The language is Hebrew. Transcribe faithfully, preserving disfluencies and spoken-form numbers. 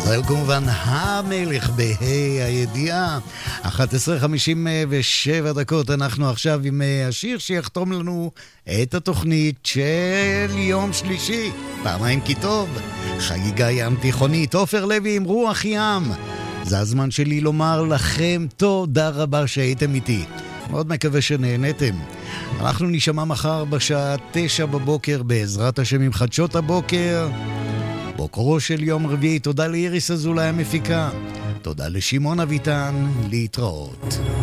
ישראל כמובן המלך בהי הידיעה. אחת עשרה חמישים ושבע דקות. אנחנו עכשיו עם השיר שיחתום לנו את התוכנית של יום שלישי, פעמיים כי טוב, חגיגה ים תיכונית. עופר לוי עם רוח ים. זה הזמן שלי לומר לכם תודה רבה שהייתם איתי, מאוד מקווה שנהנתם. אנחנו נשמע מחר בשעה תשע בבוקר בעזרת השם עם חדשות הבוקר, בוקרו של יום רביעי. תודה לאיריס אזולאי המפיקה, תודה לשמעון אביטן, להתראות.